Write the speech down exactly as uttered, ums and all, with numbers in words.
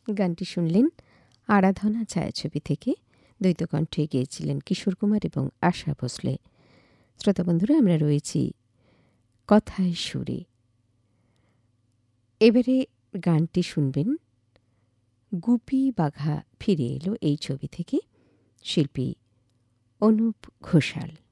গানটি শুনলেন আরাধনা ছায়াছবি থেকে। দ্বৈতকণ্ঠে গেয়েছিলেন কিশোর কুমার এবং আশা ভোসলে। শ্রোতা বন্ধুরা, আমরা রয়েছি কথায় সুরে। এবারে গানটি শুনবেন গুপি বাঘা ফিরে এলো এই ছবি থেকে, শিল্পী অনুপ ঘোষাল।